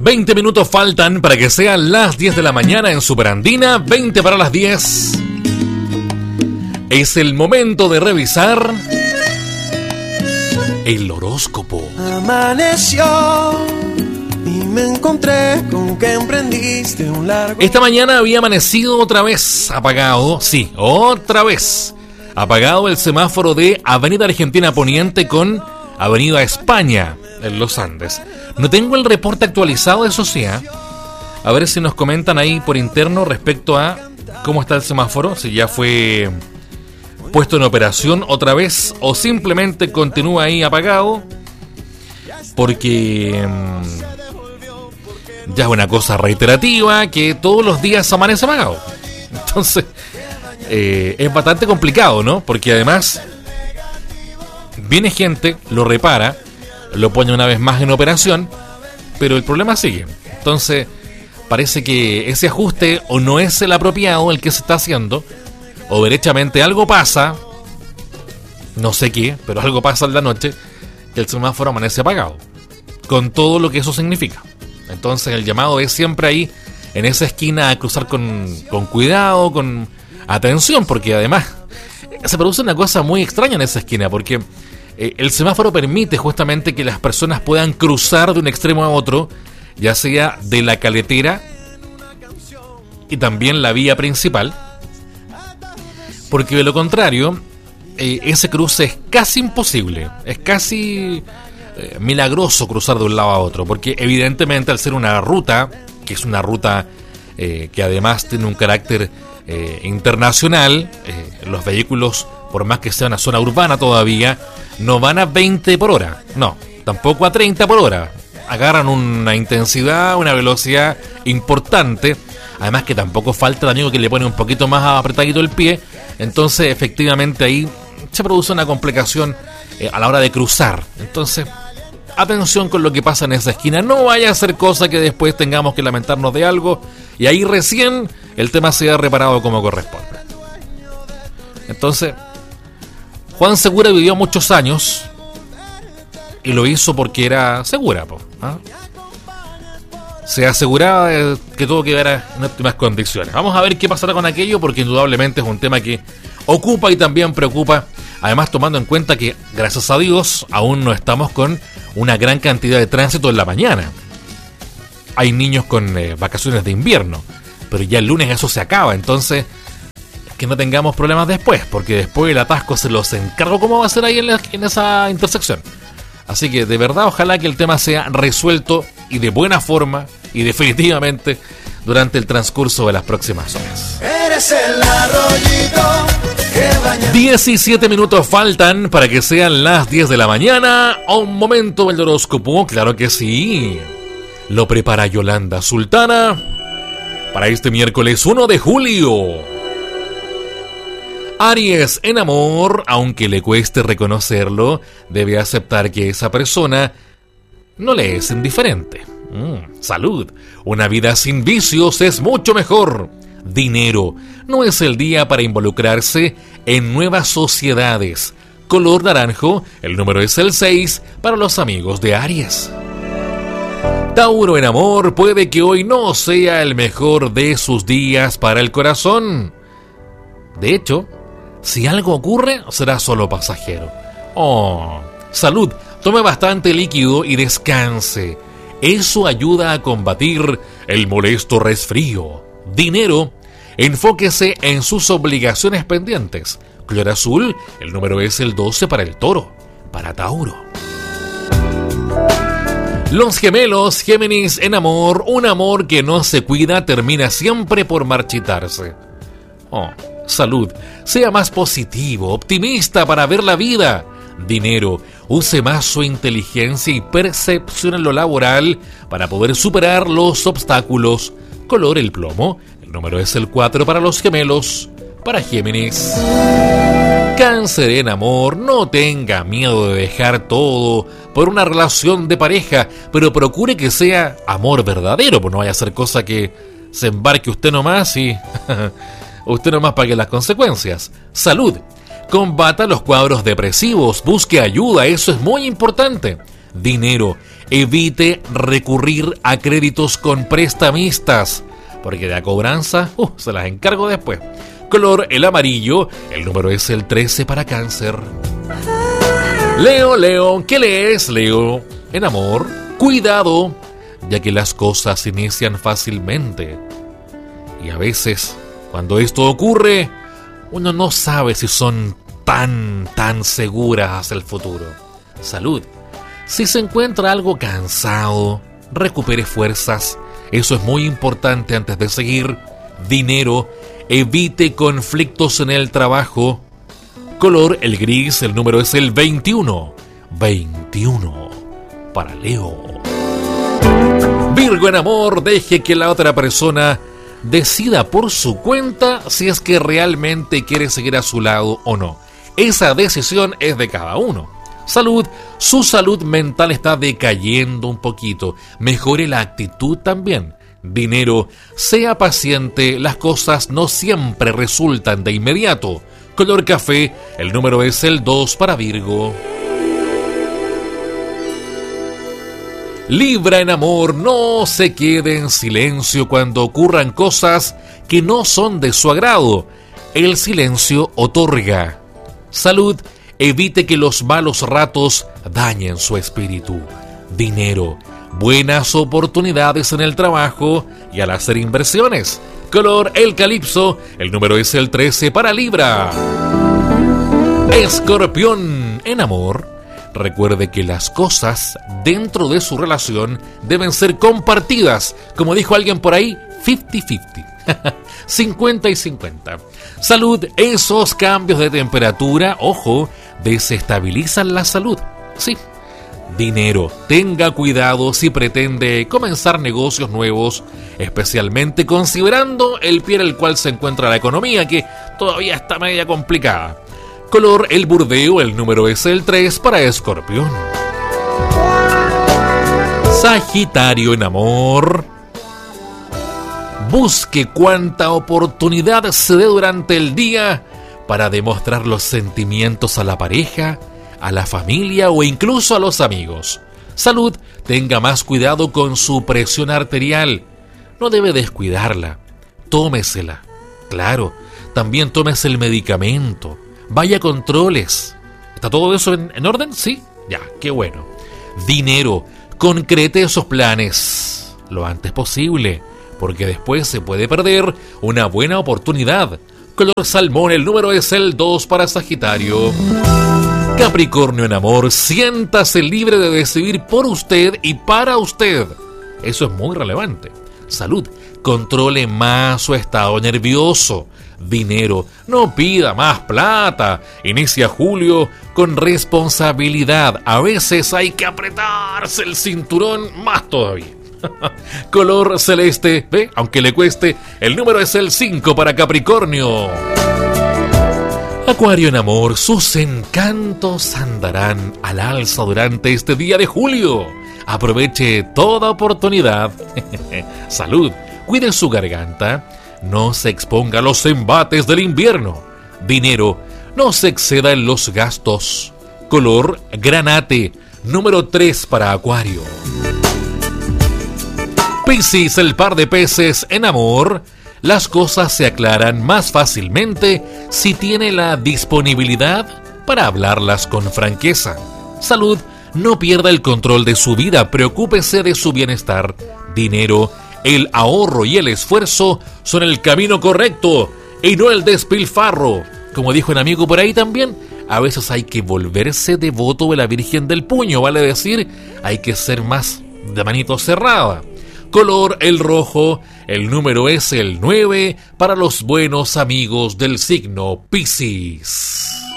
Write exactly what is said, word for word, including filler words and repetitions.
veinte minutos faltan para que sean las diez de la mañana en Superandina, veinte para las diez. Es el momento de revisar el horóscopo. Amaneció y me encontré con que emprendiste un largo... Esta mañana había amanecido otra vez apagado, sí, otra vez apagado el semáforo de Avenida Argentina Poniente con Avenida España en los Andes. No tengo el reporte actualizado de Sociedad. A ver si nos comentan ahí por interno respecto a cómo está el semáforo, si ya fue puesto en operación otra vez o simplemente continúa ahí apagado, porque mmm, ya es una cosa reiterativa que todos los días amanece apagado. Entonces eh, es bastante complicado, ¿no? Porque además viene gente, lo repara, lo pone una vez más en operación, pero el problema sigue. Entonces parece que ese ajuste o no es el apropiado el que se está haciendo, o derechamente algo pasa, no sé qué, pero algo pasa en la noche, que el semáforo amanece apagado, con todo lo que eso significa. Entonces el llamado es siempre ahí, en esa esquina, a cruzar con, con cuidado, con atención, porque además se produce una cosa muy extraña en esa esquina, porque eh, el semáforo permite justamente que las personas puedan cruzar de un extremo a otro, ya sea de la caletera y también la vía principal, porque de lo contrario, eh, ese cruce es casi imposible, es casi eh, milagroso cruzar de un lado a otro, porque evidentemente al ser una ruta, que es una ruta eh, que además tiene un carácter eh, internacional, eh, los vehículos, por más que sea una zona urbana todavía, no van a veinte por hora, no, tampoco a treinta por hora, agarran una intensidad, una velocidad importante. Además que tampoco falta el amigo que le pone un poquito más apretadito el pie. Entonces efectivamente ahí se produce una complicación eh, a la hora de cruzar. Entonces atención con lo que pasa en esa esquina. No vaya a ser cosa que después tengamos que lamentarnos de algo y ahí recién el tema sea reparado como corresponde. Entonces Juan Segura vivió muchos años y lo hizo porque era segura, po, ¿ah? Se aseguraba que todo quedara en óptimas condiciones. Vamos a ver qué pasará con aquello, porque indudablemente es un tema que ocupa y también preocupa. Además, tomando en cuenta que, gracias a Dios, aún no estamos con una gran cantidad de tránsito en la mañana. Hay niños con eh, vacaciones de invierno, pero ya el lunes eso se acaba. Entonces, que no tengamos problemas después, porque después el atasco se los encargo cómo va a ser ahí en, la, en esa intersección. Así que de verdad ojalá que el tema sea resuelto y de buena forma y definitivamente durante el transcurso de las próximas horas. Eres el arroyito que baña... diecisiete minutos faltan para que sean las diez de la mañana. Un momento del horóscopo, claro que sí. Lo prepara Yolanda Sultana para este miércoles uno de julio. Aries, en amor, aunque le cueste reconocerlo, debe aceptar que esa persona no le es indiferente. Mm, salud, una vida sin vicios es mucho mejor. Dinero, no es el día para involucrarse en nuevas sociedades. Color naranjo, el número es el seis para los amigos de Aries. Tauro, en amor, puede que hoy no sea el mejor de sus días para el corazón. De hecho, si algo ocurre, será solo pasajero. Oh, salud, tome bastante líquido y descanse. Eso ayuda a combatir el molesto resfrío. Dinero, enfóquese en sus obligaciones pendientes. Color azul, el número es el doce para el toro. Para Tauro. Los gemelos, Géminis, en amor, un amor que no se cuida termina siempre por marchitarse. Oh, salud, sea más positivo, optimista para ver la vida. Dinero, use más su inteligencia y percepción en lo laboral para poder superar los obstáculos. Color el plomo, el número es el cuatro para los gemelos. Para Géminis. Cáncer, en amor, no tenga miedo de dejar todo por una relación de pareja, pero procure que sea amor verdadero, pues no vaya a ser cosa que se embarque usted nomás y usted nomás pague las consecuencias. Salud, combata los cuadros depresivos, busque ayuda, eso es muy importante. Dinero, evite recurrir a créditos con prestamistas, porque la cobranza uh, se las encargo después. Color, el amarillo, el número es el trece para Cáncer. Leo, Leo, ¿qué lees, Leo? En amor, cuidado, ya que las cosas se inician fácilmente. Y a veces, cuando esto ocurre, uno no sabe si son tan, tan seguras hacia el futuro. Salud. Si se encuentra algo cansado, recupere fuerzas. Eso es muy importante antes de seguir. Dinero, evite conflictos en el trabajo. Color, el gris, el número es el veintiuno. veintiuno para Leo. Virgo, en amor, deje que la otra persona decida por su cuenta si es que realmente quiere seguir a su lado o no. Esa decisión es de cada uno. Salud, su salud mental está decayendo un poquito. Mejore la actitud también. Dinero, sea paciente, las cosas no siempre resultan de inmediato. Color café, el número es el dos para Virgo. Libra, en amor, no se quede en silencio cuando ocurran cosas que no son de su agrado. El silencio otorga. Salud, evite que los malos ratos dañen su espíritu. Dinero, buenas oportunidades en el trabajo y al hacer inversiones. Color, el calipso, el número es el trece para Libra. Escorpión, en amor, recuerde que las cosas dentro de su relación deben ser compartidas. Como dijo alguien por ahí, cincuenta cincuenta. cincuenta y cincuenta. Salud, esos cambios de temperatura, ojo, desestabilizan la salud. Sí. Dinero, tenga cuidado si pretende comenzar negocios nuevos, especialmente considerando el pie en el cual se encuentra la economía, que todavía está media complicada. Color, el burdeo, el número es el tres para Escorpión. Sagitario, en amor, busque cuanta oportunidad se dé durante el día para demostrar los sentimientos a la pareja, a la familia o incluso a los amigos. Salud, tenga más cuidado con su presión arterial. No debe descuidarla. Tómesela. Claro, también tómese el medicamento. Vaya a controles. ¿Está todo eso en, en orden? Sí. Ya, qué bueno. Dinero, concrete esos planes lo antes posible, porque después se puede perder una buena oportunidad. Color salmón, el número es el dos para Sagitario. Capricornio, en amor, siéntase libre de decidir por usted y para usted. Eso es muy relevante. Salud, controle más su estado nervioso. Dinero, no pida más plata. Inicia julio con responsabilidad. A veces hay que apretarse el cinturón más todavía. Color celeste, ¿ve? Aunque le cueste, el número es el cinco para Capricornio. Acuario, en amor, sus encantos andarán al alza durante este día de julio. Aproveche toda oportunidad. Salud, cuide su garganta. No se exponga a los embates del invierno. Dinero, no se exceda en los gastos. Color granate, número tres para Acuario. Piscis, el par de peces, en amor, las cosas se aclaran más fácilmente si tiene la disponibilidad para hablarlas con franqueza. Salud, no pierda el control de su vida, preocúpese de su bienestar. Dinero, el ahorro y el esfuerzo son el camino correcto y no el despilfarro. Como dijo un amigo por ahí también, a veces hay que volverse devoto de la Virgen del Puño, vale decir, hay que ser más de manito cerrada. Color el rojo, el número es el nueve para los buenos amigos del signo Piscis.